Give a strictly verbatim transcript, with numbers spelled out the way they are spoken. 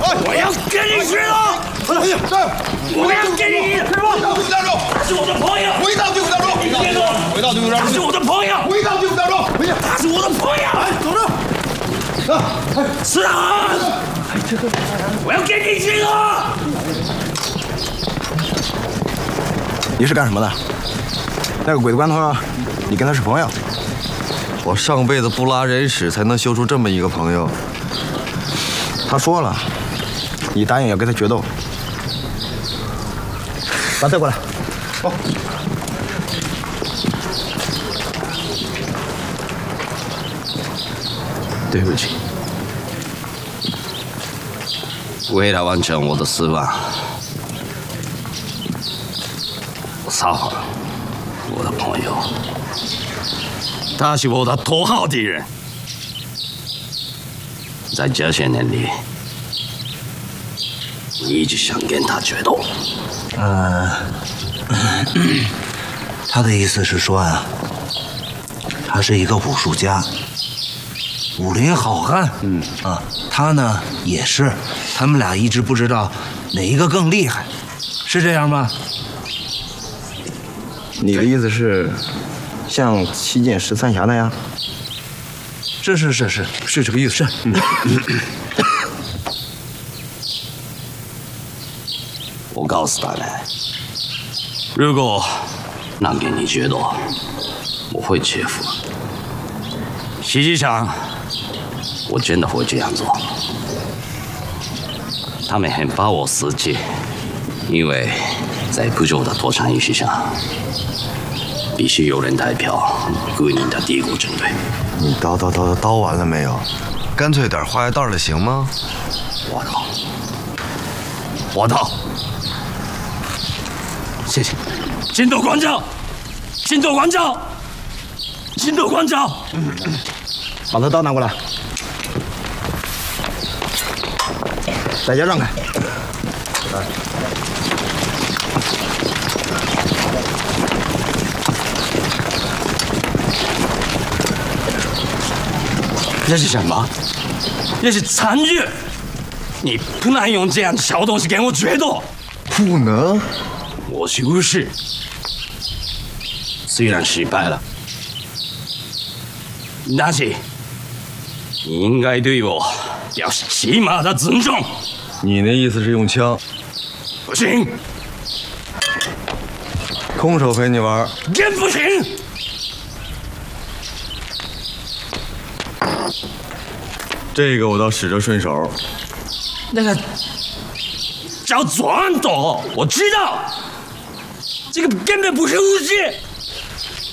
我要跟你决斗！我要跟你！ 回到队伍当中！ 他是我的朋友！ 回到队伍当中！回到队伍当中！ 他是我的朋友！ 回到队伍当中！ 他是我的朋友！ 哎，走着！啊， 是啊！我要跟你决斗！ 你是干什么的？那个鬼子关头，你跟他是朋友？ 我上辈子不拉人屎，才能修出这么一个朋友。 他说了，你答应要跟他决斗。把带过来。哦。 对不起，为了完成我的希望，我撒谎了。我的朋友，他是我的头号敌人。在这些年里，我一直想跟他决斗。 呃，他的意思是说呀、啊，他是一个武术家，武林好汉。嗯啊，他呢也是，他们俩一直不知道哪一个更厉害，是这样吗？ 你的意思是，像七剑十三侠那样？ 是是是是是这个意思。是。嗯、 我告诉他们，如果能跟你决斗，我会屈服。实际上，我真的会这样做。他们很把我死记，因为在不久的脱产仪式上，必须有人代表归你的帝国军队。 你叨叨叨叨叨完了没有？干脆点花一道的行吗？ 我道，我道。谢谢，金斗关照，金斗关照，金斗关照。 把他刀拿过来。大家让开。来。 这是什么？这是残虐！你不能用这样的小东西跟我决斗。 不能。 我是武士，虽然失败了，但是你应该对我表示起码的尊重。 你那意思是用枪？ 不行， 空手陪你玩？ 更不行。 这个我倒使着顺手。 那个叫转斗，我知道，这个根本不是武器。